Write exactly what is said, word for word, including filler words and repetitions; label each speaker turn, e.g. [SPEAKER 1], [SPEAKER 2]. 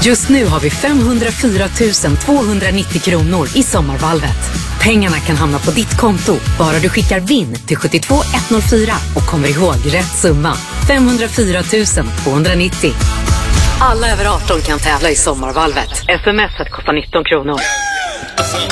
[SPEAKER 1] Just nu har vi femhundrafyra tusen tvåhundranittio kronor i sommarvalvet. Pengarna kan hamna på ditt konto bara du skickar vinn till sju två ett noll fyra och kommer ihåg rätt summa. femhundrafyra tusen tvåhundranittio. Alla över arton kan tävla i sommarvalvet. Smset kostar nitton kronor.